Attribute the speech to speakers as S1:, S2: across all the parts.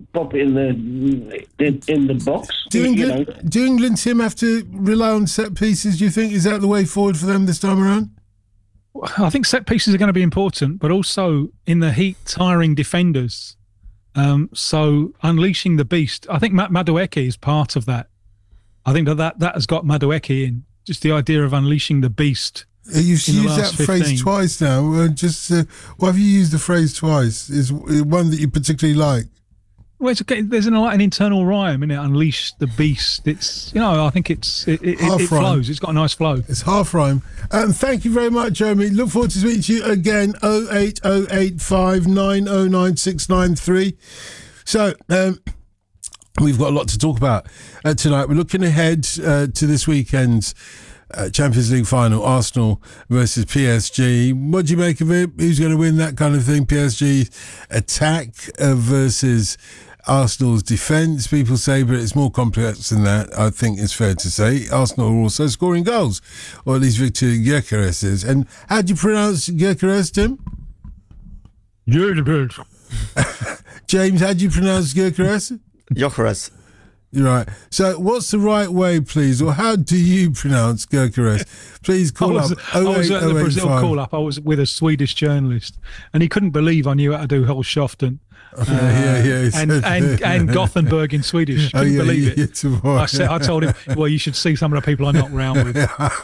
S1: pop it in the box.
S2: Do England, Tim, have to rely on set pieces, do you think? Is that the way forward for them this time around?
S3: I think set pieces are going to be important, but also in the heat, tiring defenders. So unleashing the beast, I think Madueke is part of that. I think that has got Madueke in. Just the idea of unleashing the beast.
S2: You've used that 15. Phrase twice now. Why have you used the phrase twice? Is one that you particularly like?
S3: Well, it's okay. There's an internal rhyme in it. Unleash the beast. It's I think it flows. It's got a nice flow.
S2: It's half rhyme. Thank you very much, Jeremy. Look forward to speaking to you again. 08085 909 693. So. We've got a lot to talk about tonight. We're looking ahead to this weekend's Champions League final, Arsenal versus PSG. What do you make of it? Who's going to win, that kind of thing? PSG attack versus Arsenal's defence, people say, but it's more complex than that, I think it's fair to say. Arsenal are also scoring goals, or at least Victor Gyökeres is. And how do you pronounce Gyökeres, Tim?
S3: Gyökeres.
S2: James, how do you pronounce Gyökeres?
S4: Gyökeres.
S2: Right. So what's the right way, please? Or how do you pronounce Gyökeres? Please call up.
S3: I was at the Brazil call-up. I was with a Swedish journalist, and he couldn't believe I knew how to do Holschoften. And Gothenburg in Swedish. Couldn't believe it. I told him, well, you should see some of the people I knock around with.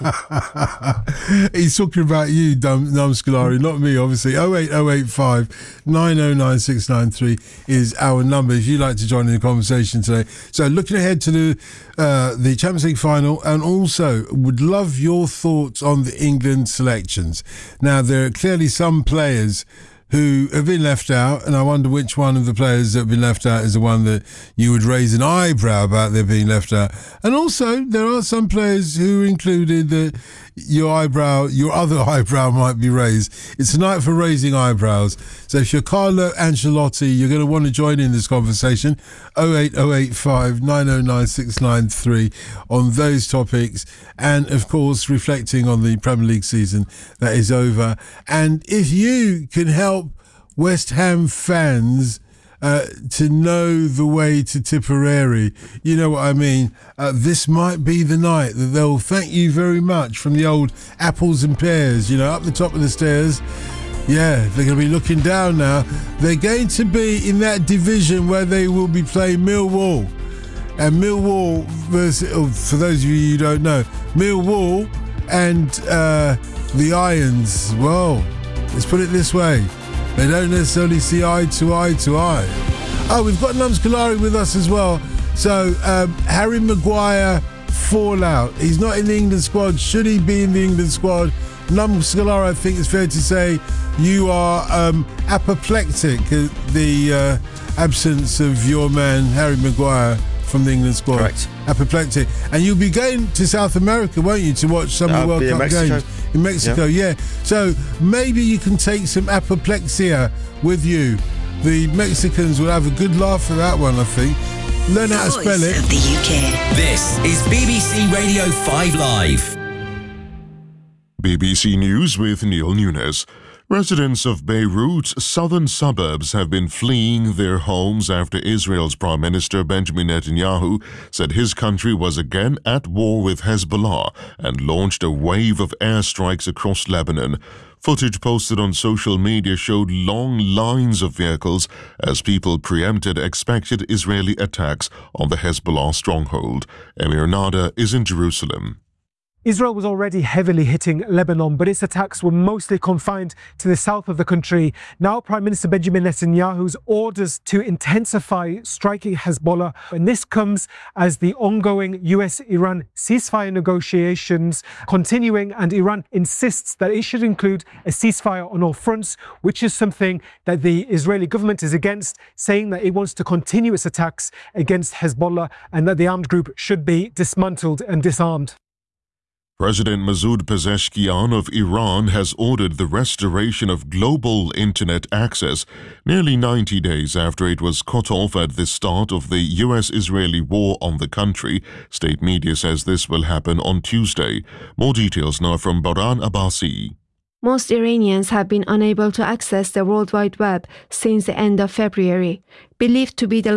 S2: He's talking about you, Nam Scolari, not me, obviously. 08085 909 693 is our number if you'd like to join in the conversation today. So looking ahead to the Champions League final, and also would love your thoughts on the England selections. Now, there are clearly some players who have been left out, and I wonder which one of the players that have been left out is the one that you would raise an eyebrow about their being left out. And also, there are some players who are included that your other eyebrow might be raised. It's a night for raising eyebrows. So if you're Carlo Ancelotti, you're going to want to join in this conversation. 08085 909 693 on those topics, and of course reflecting on the Premier League season that is over. And if you can help West Ham fans to know the way to Tipperary, you know what I mean, this might be the night that they'll thank you very much from the old apples and pears, up the top of the stairs. Yeah, they're going to be looking down now. They're going to be in that division where they will be playing Millwall. And Millwall versus, for those of you who don't know, Millwall and the Irons, well, let's put it this way, they don't necessarily see eye to eye. Oh, we've got Nam Scolari with us as well. So, Harry Maguire fallout. He's not in the England squad. Should he be in the England squad? Nam Scolari, I think it's fair to say you are apoplectic at the absence of your man, Harry Maguire, from the England squad.
S4: Correct.
S2: Apoplectic. And you'll be going to South America, won't you, to watch some of the World Cup games? In Mexico, yeah. So maybe you can take some apoplexia with you. The Mexicans will have a good laugh at that one, I think. Learn how to spell it.
S5: Of the UK.
S6: This is BBC Radio 5 Live.
S7: BBC News with Neil Nunes. Residents of Beirut's southern suburbs have been fleeing their homes after Israel's Prime Minister Benjamin Netanyahu said his country was again at war with Hezbollah and launched a wave of airstrikes across Lebanon. Footage posted on social media showed long lines of vehicles as people preempted expected Israeli attacks on the Hezbollah stronghold. Emir Nada is in Jerusalem.
S8: Israel was already heavily hitting Lebanon, but its attacks were mostly confined to the south of the country. Now, Prime Minister Benjamin Netanyahu's orders to intensify striking Hezbollah, and this comes as the ongoing US-Iran ceasefire negotiations continuing, and Iran insists that it should include a ceasefire on all fronts, which is something that the Israeli government is against, saying that it wants to continue its attacks against Hezbollah and that the armed group should be dismantled and disarmed.
S7: President Masoud Pezeshkian of Iran has ordered the restoration of global internet access nearly 90 days after it was cut off at the start of the US-Israeli war on the country. State media says this will happen on Tuesday. More details now from Baran Abbasi.
S9: Most Iranians have been unable to access the World Wide Web since the end of February, believed to be the